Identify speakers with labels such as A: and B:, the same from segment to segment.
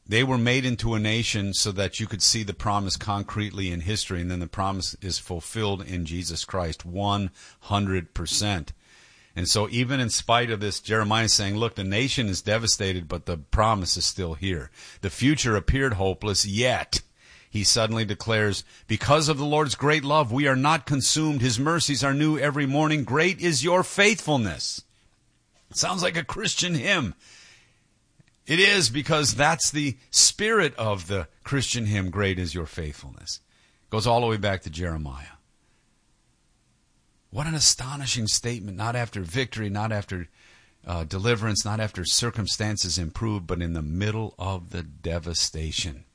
A: They were made into a nation so that you could see the promise concretely in history, and then the promise is fulfilled in Jesus Christ 100%. And so even in spite of this, Jeremiah is saying, look, the nation is devastated, but the promise is still here. The future appeared hopeless, yet he suddenly declares, because of the Lord's great love, we are not consumed. His mercies are new every morning. Great is your faithfulness. It sounds like a Christian hymn. It is, because that's the spirit of the Christian hymn, great is your faithfulness. It goes all the way back to Jeremiah. What an astonishing statement, not after victory, not after deliverance, not after circumstances improve, but in the middle of the devastation.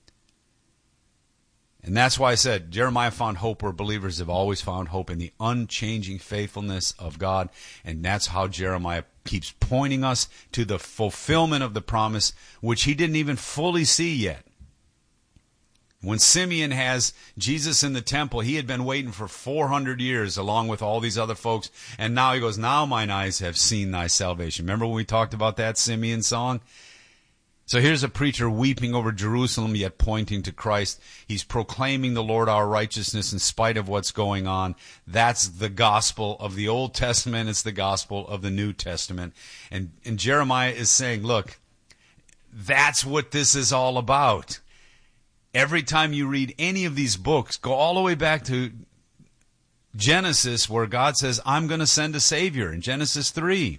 A: And that's why I said Jeremiah found hope where believers have always found hope, in the unchanging faithfulness of God. And that's how Jeremiah keeps pointing us to the fulfillment of the promise, which he didn't even fully see yet. When Simeon has Jesus in the temple, he had been waiting for 400 years along with all these other folks. And now he goes, now mine eyes have seen thy salvation. Remember when we talked about that Simeon song? So here's a preacher weeping over Jerusalem, yet pointing to Christ. He's proclaiming the Lord our righteousness in spite of what's going on. That's the gospel of the Old Testament. It's the gospel of the New Testament. And Jeremiah is saying, look, that's what this is all about. Every time you read any of these books, go all the way back to Genesis, where God says, I'm going to send a Savior, in Genesis 3.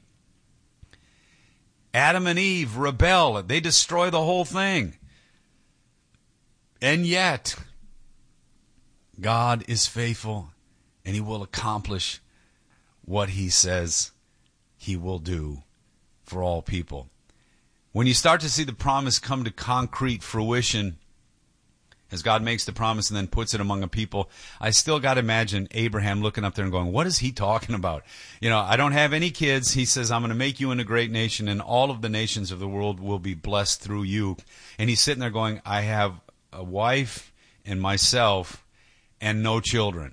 A: Adam and Eve rebel. They destroy the whole thing. And yet, God is faithful, and he will accomplish what he says he will do for all people. When you start to see the promise come to concrete fruition, as God makes the promise and then puts it among a people, I still got to imagine Abraham looking up there and going, what is he talking about? You know, I don't have any kids. He says, I'm going to make you into a great nation, and all of the nations of the world will be blessed through you. And he's sitting there going, I have a wife and myself and no children.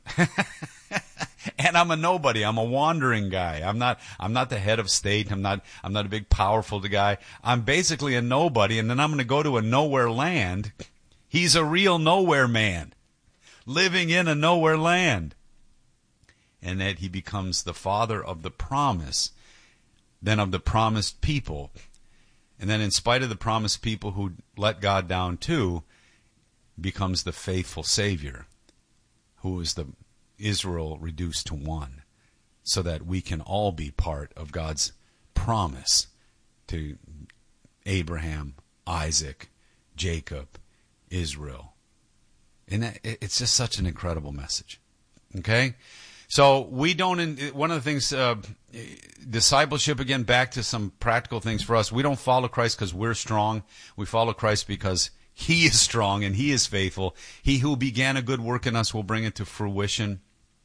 A: And I'm a nobody. I'm a wandering guy. I'm not the head of state. I'm not a big powerful guy. I'm basically a nobody, and then I'm going to go to a nowhere land. He's a real nowhere man, living in a nowhere land. And that he becomes the father of the promise, then of the promised people. And then in spite of the promised people who let God down too, becomes the faithful Savior, who is the Israel reduced to one, so that we can all be part of God's promise to Abraham, Isaac, Jacob, Israel. And it's just such an incredible message. Okay? So we don't, one of the things, discipleship, again, back to some practical things for us. We don't follow Christ because we're strong. We follow Christ because he is strong and he is faithful. He who began a good work in us will bring it to fruition.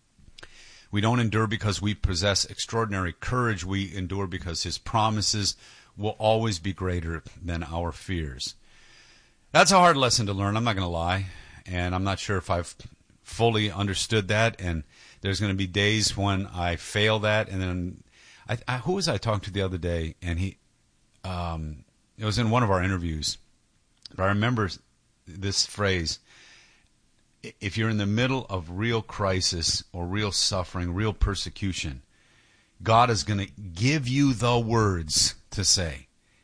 A: We don't endure because we possess extraordinary courage. We endure because his promises will always be greater than our fears. That's a hard lesson to learn, I'm not going to lie, and I'm not sure if I've fully understood that, and there's going to be days when I fail that, and then, who was I talking to the other day, and it was in one of our interviews, but I remember this phrase, if you're in the middle of real crisis or real suffering, real persecution, God is going to give you the words to say.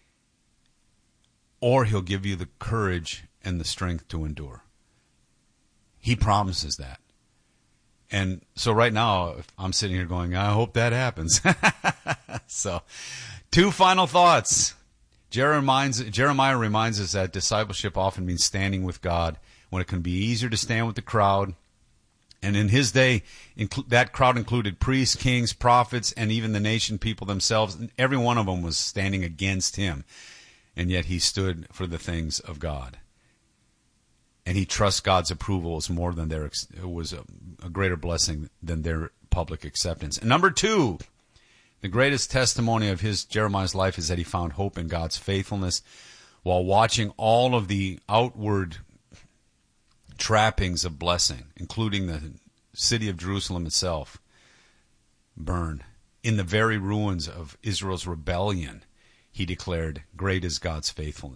A: Or he'll give you the courage and the strength to endure. He promises that. And so right now, I'm sitting here going, I hope that happens. So, two final thoughts. Jeremiah reminds us that discipleship often means standing with God when it can be easier to stand with the crowd. And in his day, that crowd included priests, kings, prophets, and even the nation people themselves. And every one of them was standing against him. And yet he stood for the things of God. And he trusts God's approval as more than it was a greater blessing than their public acceptance. And number two, the greatest testimony of Jeremiah's life is that he found hope in God's faithfulness while watching all of the outward trappings of blessing, including the city of Jerusalem itself, burn. In the very ruins of Israel's rebellion, he declared, great is God's faithfulness.